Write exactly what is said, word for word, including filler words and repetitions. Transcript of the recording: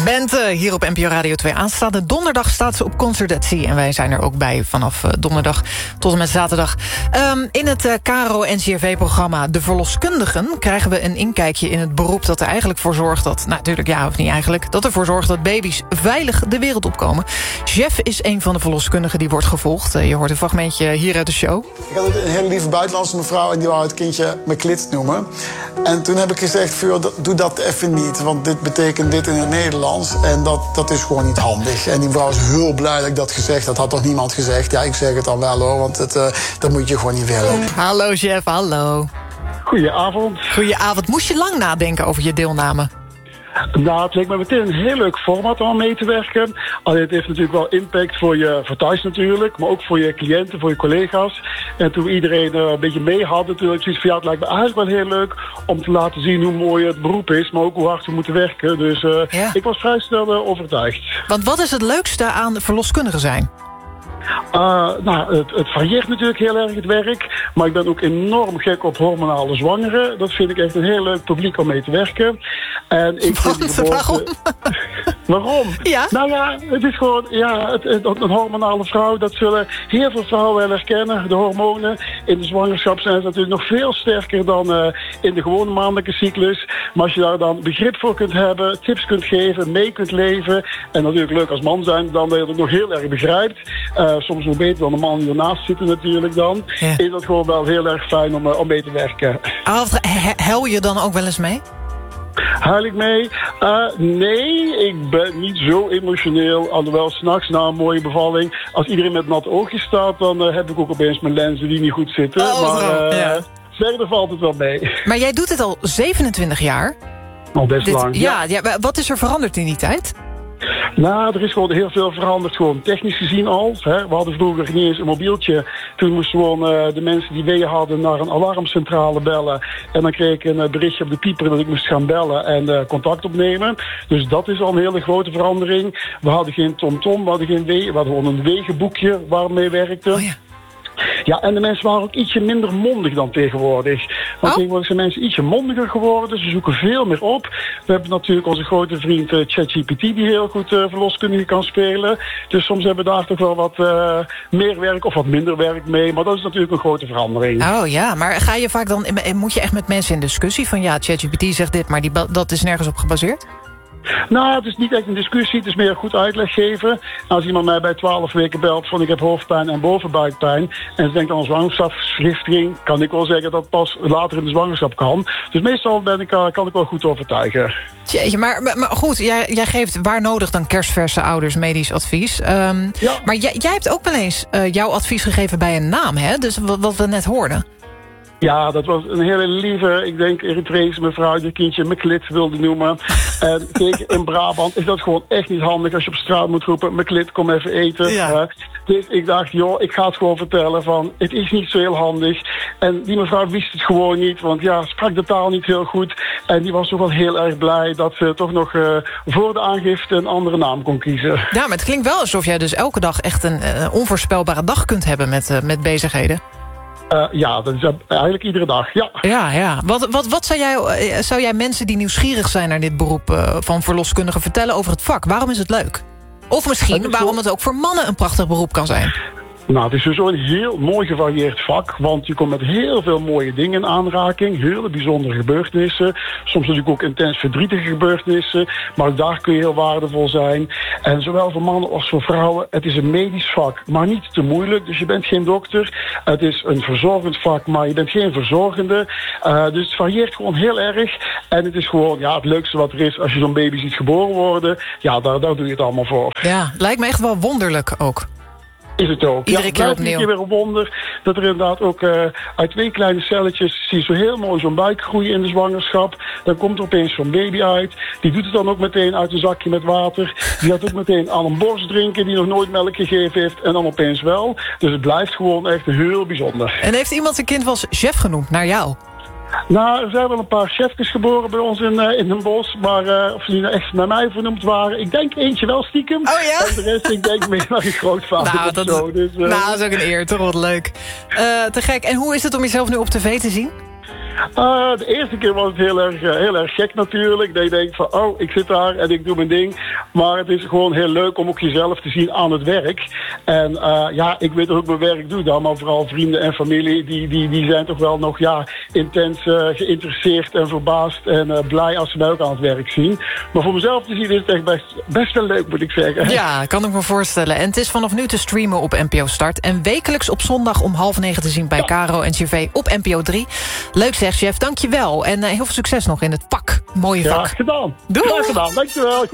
Bent uh, hier op N P O Radio twee. Aanstaande donderdag staat ze op Concertatie. En wij zijn er ook bij vanaf uh, donderdag tot en met zaterdag. Um, in het uh, K R O-N C R V-programma De Verloskundigen krijgen we een inkijkje in het beroep dat er eigenlijk voor zorgt dat... Nou, natuurlijk ja of niet eigenlijk. Dat ervoor zorgt dat baby's veilig de wereld opkomen. Jeff is een van de verloskundigen die wordt gevolgd. Uh, je hoort een fragmentje hier uit de show. Ik had een hele lieve buitenlandse mevrouw en die wou het kindje McClit noemen. En toen heb ik gezegd, vuur, doe dat even niet. Want dit betekent dit in het Nederlands. En dat, dat is gewoon niet handig. En die mevrouw is heel blij dat ik dat gezegd had. Had toch niemand gezegd? Ja, ik zeg het dan wel hoor, want het, uh, dat moet je gewoon niet willen. Hallo Jeff, hallo. Goedenavond. Goedenavond. Moest je lang nadenken over je deelname? Nou, het leek me meteen een heel leuk format om aan mee te werken. Alleen het heeft natuurlijk wel impact voor je voor thuis natuurlijk, maar ook voor je cliënten, voor je collega's. En toen iedereen uh, een beetje mee had natuurlijk, zoiets van ja, het lijkt me eigenlijk wel heel leuk om te laten zien hoe mooi het beroep is, maar ook hoe hard we moeten werken. Dus uh, ja. ik was vrij snel uh, overtuigd. Want wat is het leukste aan verloskundige zijn? Uh, nou, het, het varieert natuurlijk heel erg het werk. Maar ik ben ook enorm gek op hormonale zwangeren. Dat vind ik echt een heel leuk publiek om mee te werken. En ik Wat? vind geboorte... Waarom? Waarom? Ja? Nou ja, het is gewoon... Ja, het, het, een hormonale vrouw, dat zullen heel veel vrouwen wel herkennen. De hormonen in de zwangerschap zijn natuurlijk nog veel sterker dan uh, in de gewone maandelijke cyclus. Maar als je daar dan begrip voor kunt hebben, tips kunt geven, mee kunt leven... en natuurlijk leuk als man zijn, dan dat je het nog heel erg begrijpt... Uh, soms nog beter dan de man die ernaast zitten natuurlijk dan. Ja. Is dat gewoon wel heel erg fijn om, om mee te werken. Ah, huil je dan ook wel eens mee? Huil ik mee? Uh, nee, ik ben niet zo emotioneel. Alhoewel, s'nachts na een mooie bevalling... als iedereen met natte oogjes staat... dan uh, heb ik ook opeens mijn lenzen die niet goed zitten. Oh, maar uh, ja. verder valt het wel mee. Maar jij doet het al zevenentwintig jaar. Al best Dit, lang. Ja, ja. ja, wat is er veranderd in die tijd? Nou, er is gewoon heel veel veranderd, gewoon technisch gezien al. Hè. We hadden vroeger niet eens een mobieltje. Toen moesten we gewoon uh, de mensen die weeën hadden naar een alarmcentrale bellen. En dan kreeg ik een uh, berichtje op de pieper dat ik moest gaan bellen en uh, contact opnemen. Dus dat is al een hele grote verandering. We hadden geen TomTom, we hadden geen wee, we hadden gewoon een wegenboekje waar we mee werkten. Oh ja. Ja, en de mensen waren ook ietsje minder mondig dan tegenwoordig. Want oh. tegenwoordig zijn mensen ietsje mondiger geworden. Ze zoeken veel meer op. We hebben natuurlijk onze grote vriend uh, ChatGPT die heel goed uh, verloskundige kan spelen. Dus soms hebben we daar toch wel wat uh, meer werk of wat minder werk mee. Maar dat is natuurlijk een grote verandering. Oh ja, maar ga je vaak dan, moet je echt met mensen in discussie van ja, ChatGPT zegt dit, maar die, dat is nergens op gebaseerd? Nou, het is niet echt een discussie, het is meer goed uitleg geven. Als iemand mij bij twaalf weken belt van ik heb hoofdpijn en bovenbuikpijn... en ze denkt aan een zwangerschapsvergiftiging... kan ik wel zeggen dat het pas later in de zwangerschap kan. Dus meestal ben ik, kan ik wel goed overtuigen. Jeetje, maar, maar, maar goed, jij, jij geeft waar nodig dan kerstverse ouders medisch advies. Um, ja. Maar jij, jij hebt ook wel eens uh, jouw advies gegeven bij een naam, hè? Dus wat, wat we net hoorden. Ja, dat was een hele lieve, ik denk Eritrese mevrouw die het kindje McClit wilde noemen. En kijk, in Brabant is dat gewoon echt niet handig als je op straat moet roepen, McClit, kom even eten. Ja. Uh, dus ik dacht, joh, ik ga het gewoon vertellen van, het is niet zo heel handig. En die mevrouw wist het gewoon niet, want ja, sprak de taal niet heel goed. En die was toch wel heel erg blij dat ze toch nog uh, voor de aangifte een andere naam kon kiezen. Ja, maar het klinkt wel alsof jij dus elke dag echt een uh, onvoorspelbare dag kunt hebben met, uh, met bezigheden. Uh, ja, dat is eigenlijk iedere dag, ja. Ja, ja. Wat, wat, wat zou, jij, uh, zou jij mensen die nieuwsgierig zijn naar dit beroep uh, van verloskundige vertellen over het vak? Waarom is het leuk? Of misschien waarom het ook voor mannen een prachtig beroep kan zijn? Nou, het is dus een heel mooi gevarieerd vak, want je komt met heel veel mooie dingen in aanraking, hele bijzondere gebeurtenissen, soms natuurlijk ook intens verdrietige gebeurtenissen, maar ook daar kun je heel waardevol zijn. En zowel voor mannen als voor vrouwen, het is een medisch vak, maar niet te moeilijk, dus je bent geen dokter. Het is een verzorgend vak, maar je bent geen verzorgende. Uh, dus het varieert gewoon heel erg en het is gewoon ja, het leukste wat er is als je zo'n baby ziet geboren worden. Ja, daar, daar doe je het allemaal voor. Ja, lijkt me echt wel wonderlijk ook. Is het ook. Iedere ja, keer het opnieuw. Een keer weer een wonder dat er inderdaad ook uh, uit twee kleine celletjes zie je zo heel mooi zo'n buik groeien in de zwangerschap. Dan komt er opeens zo'n baby uit. Die doet het dan ook meteen uit een zakje met water. Die gaat ook meteen aan een borst drinken die nog nooit melk gegeven heeft en dan opeens wel. Dus het blijft gewoon echt heel bijzonder. En heeft iemand zijn kind wel eens chef genoemd naar jou? Nou, er zijn wel een paar chefjes geboren bij ons in, uh, in een bos. Maar uh, of die nou echt naar mij vernoemd waren. Ik denk eentje wel stiekem. Oh ja? En de rest, ik denk meer naar een grootvader nou, of dat zo. Is, dus, uh, nou, dat is ook een eer. Toch wat leuk. Uh, te gek. En hoe is het om jezelf nu op tv te zien? Uh, de eerste keer was het heel erg, uh, heel erg gek natuurlijk. Dat je denkt van, oh, ik zit daar en ik doe mijn ding. Maar het is gewoon heel leuk om ook jezelf te zien aan het werk. En uh, ja, ik weet ook mijn werk doe dan. Maar vooral vrienden en familie, die, die, die zijn toch wel nog ja, intens uh, geïnteresseerd en verbaasd. En uh, blij als ze mij ook aan het werk zien. Maar voor mezelf te zien is het echt best, best wel leuk, moet ik zeggen. Ja, kan ik me voorstellen. En het is vanaf nu te streamen op N P O Start. En wekelijks op zondag om half negen te zien bij ja. Caro en N C V op N P O drie. Leuk zeg, chef. Dank je wel. En uh, heel veel succes nog in het vak. Mooie vak. Ja, gedaan. Doei. Graag gedaan. Dank je wel.